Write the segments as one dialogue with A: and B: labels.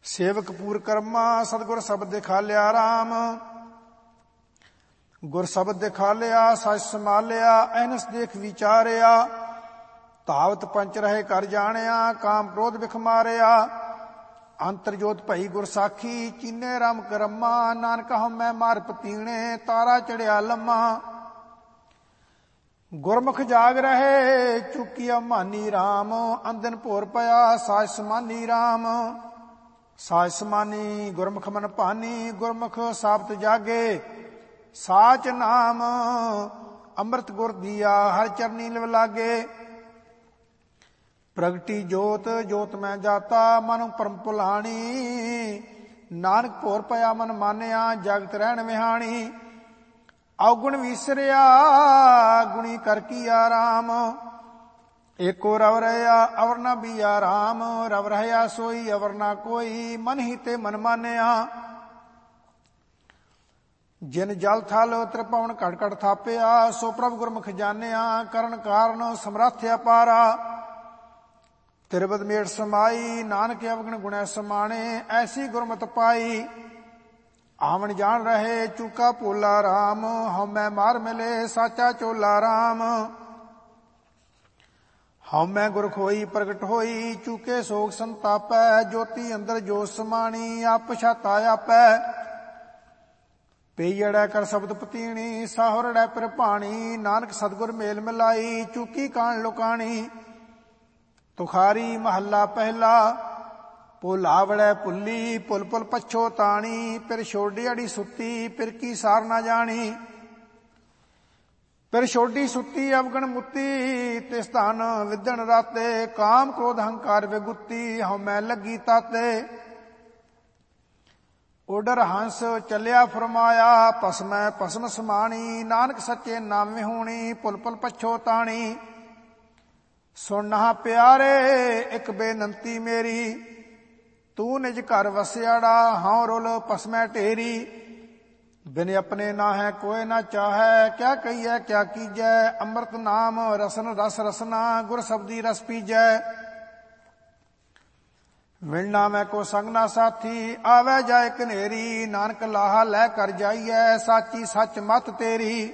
A: ਸੇਵਕ ਪੂਰ ਕਰਮਾ ਸਤਿਗੁਰ ਸ਼ਬਦ ਦਿਖਾਲਿਆ ਰਾਮ। ਗੁਰ ਸ਼ਬਦ ਦਿਖਾਲਿਆ ਸਚ ਸੰਭਾਲਿਆ ਐਨਸ ਦੇਖ ਵਿਚਾਰਿਆ। ਧਾਵਤ ਪੰਚ ਰਹੇ ਕਰ ਜਾਣਿਆ ਕਾਮ ਕ੍ਰੋਧ ਵਿਖ ਮਾਰਿਆ। ਅੰਤਰ ਜੋਤ ਭਈ ਗੁਰ ਸਾਖੀ ਚੀਨੇ ਰਾਮ ਕਰਮਾ। ਨਾਨਕ ਹਉਮੈ ਮਾਰ ਪਤੀਣੇ ਤਾਰਾ ਚੜਿਆ ਲੰਮਾ। ਗੁਰਮੁਖ ਜਾਗ ਰਹੇ ਚੁਕੀਆ ਮਾਨੀ ਰਾਮ। ਅੰਦਨ ਭੋਰ ਪਿਆ ਸਾਜ ਸਮਾਨੀ ਰਾਮ। ਸਾਜ ਸਮਾਨੀ ਗੁਰਮੁਖ ਮਨ ਭਾਨੀ। ਗੁਰਮੁਖ ਸਾਬਤ ਜਾਗੇ ਸਾਚ ਨਾਮ। ਅੰਮ੍ਰਿਤ ਗੁਰ ਦੀਆ ਹਰ ਚਰਨੀ ਲਿਵ ਲਾਗੇ। ਪ੍ਰਗਟੀ ਜੋਤ ਜੋਤ ਮੈਂ ਜਾਤਾ ਮਨ ਪਰਮ ਭੁਲਾਣੀ। ਨਾਨਕ ਭੋਰ ਪਿਆ ਮਨ ਮਾਨਿਆ ਜਗਤ ਰਹਿਣ ਵਿਹਾਣੀ। ਔਗੁਣ ਵਿਸਰਿਆ ਗੁਣੀ ਕਰ ਕੀਆ ਰਾਮ। ਏਕੋ ਰਵ ਰਹਿਆ ਅਵਰ ਨਾ ਬੀਆ ਰਾਮ। ਰਵ ਰਹਿਆ ਸੋਈ ਅਵਰ ਨਾ ਕੋਈ ਮਨ ਹੀ ਤੇ ਮਨ ਮਾਨਿਆ। ਜਿਨ ਜਲ ਥਲ ਤ੍ਰਿਪਵਨ ਘਟ ਘਟ ਥਾਪਿਆ। ਸੋ ਪ੍ਰਭ ਗੁਰਮੁਖ ਜਾਣਿਆ ਕਰਨ ਕਾਰਨ ਸਮਰੱਥ ਅਪਾਰਾ। ਤਿਰਬਤ ਮੇੜ ਸਮਾਈ ਨਾਨਕ ਅਵਗਣ ਗੁਣੈ ਸਮਾਣੇ। ਐਸੀ ਗੁਰਮਤਿ ਪਾਈ ਆਵਣ ਜਾਣ ਰਹੇ ਚੂਕਾ ਭੋਲਾ ਰਾਮ। ਹਉਮੈ ਮਾਰ ਮਿਲੇ ਸਾਚਾ ਚੋਲਾ ਰਾਮ। ਹਉਮੈ ਗੁਰ ਖੋਈ ਪ੍ਰਗਟ ਹੋਈ ਚੂਕੇ ਸੋਗ ਸੰਤਾਪੈ। ਜੋਤੀ ਅੰਦਰ ਜੋਤ ਸਮਾਣੀ ਆਪ ਛਾਤਾ ਆਪੈ। ਪਈੜੈ ਕਰ ਸ਼ਬਦ ਪਤੀਣੀ ਸਾਹੁਰੜੈ ਪਰ ਭਾਣੀ। ਨਾਨਕ ਸਤਿਗੁਰ ਮੇਲ ਮਿਲਾਈ ਚੂਕੀ ਕਾਣ ਲੁਕਾਣੀ। ਤੁਖਾਰੀ ਮਹੱਲਾ ਪਹਿਲਾ। ਭੁਲਾਵੜੈ ਭੁੱਲੀ ਭੁੱਲ ਭੁੱਲ ਪਛੋ ਤਾਣੀ। ਫਿਰ ਛੋਡੀ ਅੜੀ ਸੁੱਤੀ ਫਿਰ ਕੀ ਸਾਰ ਨਾ ਜਾਣੀ। ਫਿਰ ਛੋਡੀ ਸੁੱਤੀ ਅਵਗਣ ਮੁੱਤੀ ਤਿਸ ਧਨ ਵਿਦਣ ਰਾਤੇ। ਕਾਮ ਕ੍ਰੋਧ ਹੰਕਾਰ ਵਿਗੁੱਤੀ ਹਉਮੈ ਲੱਗੀ ਤਾਤੇ। ਉਡਰ ਹੰਸ ਚੱਲਿਆ ਫਰਮਾਇਆ ਭਸਮੈ ਭਸਮ ਸਮਾਣੀ। ਨਾਨਕ ਸੱਚੇ ਨਾਮ ਵਿਹੂਣੀ ਭੁੱਲ ਭੁੱਲ ਪਛੋ ਤਾਣੀ। ਸੁਣਨਾ ਪਿਆਰੇ ਇੱਕ ਬੇਨੰਤੀ ਮੇਰੀ। ਤੂੰ ਨਿਜ ਘਰ ਵਸਿਆੜਾ ਹਉ ਰੁਲ ਭਸਮੈ ਢੇਰੀ। ਬਿਨ ਆਪਣੇ ਨਾ ਹੈ ਕੋਇ ਨਾ ਚਾਹੈ ਕਿਆ ਕਹੀਐ ਕਿਆ ਕੀਜੈ। ਅੰਮ੍ਰਿਤ ਨਾਮ ਰਸਨ ਰਸ ਰਸਨਾ ਗੁਰ ਸ਼ਬਦੀ ਰਸ ਪੀਜੈ। ਮਿਲਣਾ ਮੈਂ ਕੋ ਸੰਗ ਨਾ ਸਾਥੀ ਆਵੈ ਜਾਏ ਕਨੇਰੀ। ਨਾਨਕ ਲਾਹਾ ਲੈ ਕਰ ਜਾਈਐ ਸਾਚੀ ਸੱਚ ਮਤ ਤੇਰੀ।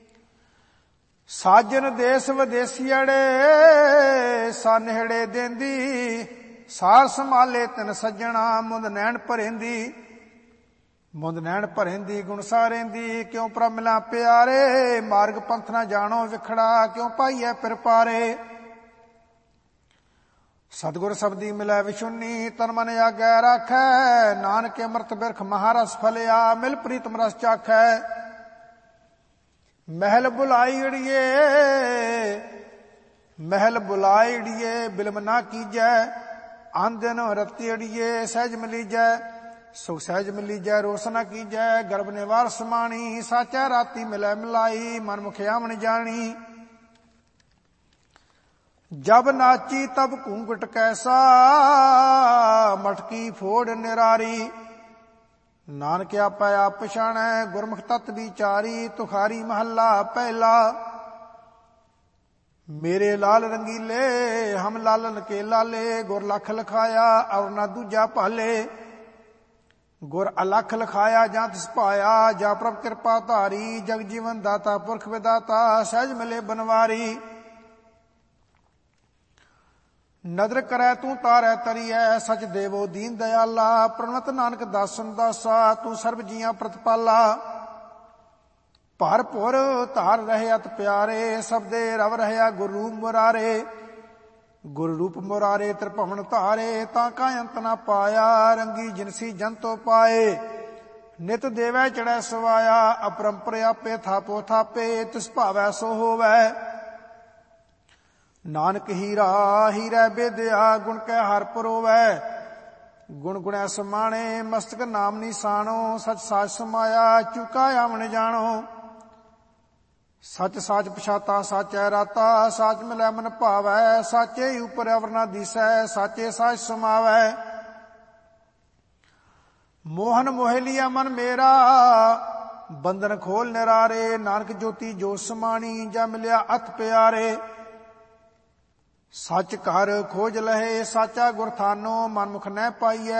A: ਸਾਜਨ ਦੇਸ ਵਿਦੇਸੀਅੜੇ ਸਾਨੇੜੇ ਦੇਂਦੀ। ਸਾਰ ਸੰਭਾਲੇ ਤਿਨ ਸੱਜਣਾ ਮੁੰਦ ਨੈਣ ਭਰੇਂਦੀ। ਮੁੰਦ ਨੈਣ ਭਰੇਂਦੀ ਗੁਣ ਸਾਰੇਂਦੀ। ਕਿਉ ਪ੍ਰਭ ਮਿਲਾ ਪਿਆਰੇ ਮਾਰਗ ਪੰਥ ਨਾ ਜਾਣੋ ਵਿਖੜਾ। ਕਿਉ ਪਾਈਐ ਫਿਰ ਪਾਰੇ ਸਤਿਗੁਰ ਸ਼ਬਦੀ ਮਿਲੈ ਵਿਸ਼ੁੰਨੀ। ਤਨ ਮਨ ਆਗੈ ਰਾਖੈ ਨਾਨਕ ਅੰਮ੍ਰਿਤ ਬਿਰਖ ਮਹਾਰਸ ਫਲਿਆ। ਮਿਲ ਪ੍ਰੀਤਮ ਰਸ ਚਾਖੈ। ਮਹਿਲ ਬੁਲਾਈੜੀਏ ਮਹਿਲ ਬੁਲਾਈੜੀਏ ਬਿਲਮ ਨਾ ਕੀਜੈ। ਆਂਦਨ ਰਤੀ ਅੜੀਏ ਸਹਿਜ ਮਿਲੀਜੈ। ਸੁਖ ਸਹਿਜ ਮਿਲੀਜੈ ਰੋਸ ਨਾ ਕੀਜੈ। ਗਰਭ ਨਿਵਾਰ ਸਮਾਣੀ ਸਾਚਾ ਰਾਤੀ ਮਿਲੈ ਮਿਲਾਈ। ਮਨ ਮੁਖ ਆਵਣ ਜਾਣੀ। ਜਬ ਨਾਚੀ ਤਬ ਘੂੰਘਟ ਕੈਸਾ ਮਟਕੀ ਫੋੜ ਨਿਰਾਰੀ। ਨਾਨਕ ਆਪੈ ਆਪ ਪਛਾਣੈ ਗੁਰਮੁਖ ਤਤ ਵਿਚਾਰੀ। ਤੁਖਾਰੀ ਮਹੱਲਾ ਪਹਿਲਾ। ਮੇਰੇ ਲਾਲ ਰੰਗੀਲੇ ਹਮ ਲਾਲਨ ਕੇ ਲਾਲੇ। ਗੁਰ ਲਖ ਲਖਾਇਆ ਔਰ ਨਾ ਦੂਜਾ ਭਾਲੇ। ਗੁਰ ਅਲਖ ਲਖਾਇਆ ਜਾਂ ਤਿਸ ਪਾਇਆ। ਜਾ ਪ੍ਰਭ ਕਿਰਪਾ ਧਾਰੀ ਜਗ ਜੀਵਨ ਦਾਤਾ ਪੁਰਖ ਵਿਦਾਤਾ। ਸਹਿਜ ਮਿਲੇ ਬਨਵਾਰੀ। ਨਦਰ ਕਰੈ ਤੂੰ ਤਾਰੈ ਤਰੀਐ ਸਚ ਦੇਵੋ ਦੀਨ ਦਇਆਲਾ। ਪ੍ਰਣਵਤ ਨਾਨਕ ਦਾਸਨ ਦਾਸਾ ਤੂੰ ਸਰਬ ਜੀਆਂ ਪ੍ਰਤਪਾਲਾ। ਭਰਪੁਰ ਧਾਰ ਰਹੇ ਅਤ ਪਿਆਰੇ ਸਬਦੇ ਰਵ ਰਹਿਆ ਗੁਰ ਰੂਪ ਮੁਰਾਰੇ। ਗੁਰ ਰੂਪ ਮੁਰਾਰੇ ਤ੍ਰਿਭਵਨ ਧਾਰੇ ਤਾਂ ਕਾ ਅੰਤ ਨਾ ਪਾਇਆ। ਰੰਗੀ ਜਿਨਸੀ ਜੰਤੋ ਪਾਏ ਨਿਤ ਦੇਵੈ ਚੜੈ ਸਵਾਇਆ। ਅਪਰੰਪਰ ਆਪੇ ਥਾਪੋ ਥਾਪੇ ਤਿਸ ਭਾਵੈ ਸੋ ਹੋਵੈ। ਨਾਨਕ ਹੀਰਾ ਹੀਰੈ ਬੇਦਿਆ ਗੁਣ ਕੈ ਹਰ ਪਰੋਵੈ। ਗੁਣ ਗੁਣੈ ਸਮਾਣੇ ਮਸਤਕ ਨਾਮ ਨਿਸ਼ਾਨੋ। ਸਚ ਸਾਚ ਸਮਾਇਆ ਚੁਕਾ ਆਵਣ ਜਾਣੋ। ਸਚ ਸਾਚ ਪਛਾਤਾ ਸਾਚੈ ਰਾਤਾ। ਸਾਚ ਮਿਲੈ ਮਨ ਭਾਵੈ ਸਾਚੇ ਉਪਰ ਅਵਰ ਨਾ ਦੀਸੈ। ਸਾਚੇ ਸਾਚ ਸਮਾਵੈ। ਮੋਹਨ ਮੋਹਿ ਲਿਆ ਮਨ ਮੇਰਾ ਬੰਧਨ ਖੋਲ ਨਿਰਾਰੇ। ਨਾਨਕ ਜੋਤੀ ਜੋ ਸਮਾਣੀ ਜਾ ਮਿਲਿਆ ਅਤ ਪਿਆਰੇ। ਸੱਚ ਘਰ ਖੋਜ ਲਹੇ ਸਾਚਾ ਗੁਰ ਥਾਨੋ। ਮਨ ਮੁਖ ਨਹਿ ਪਾਈਐ